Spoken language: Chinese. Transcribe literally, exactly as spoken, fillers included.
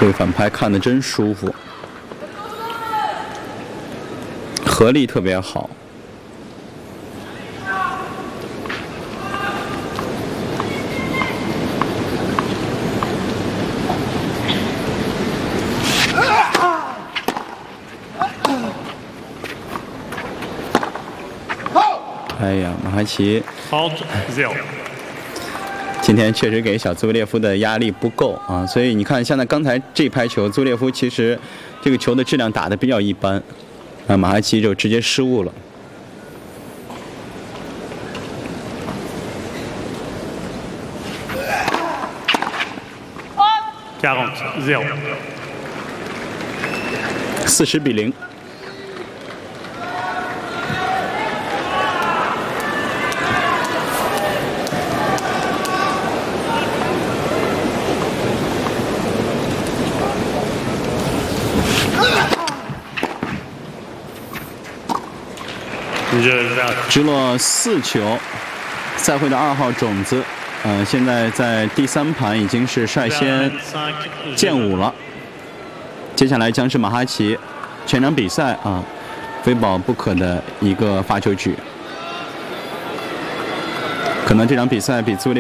这个反拍看得真舒服，合力特别好。哎呀，马哈奇，今天确实给小兹维列夫的压力不够啊，所以你看，像在刚才这拍球，兹维列夫其实这个球的质量打得比较一般，啊，马哈奇就直接失误了。四十比零。直落四球，赛会的二号种子，呃，现在在第三盘已经是率先建五了。接下来将是马哈奇全场比赛啊非保不可的一个发球局。可能这场比赛比兹维列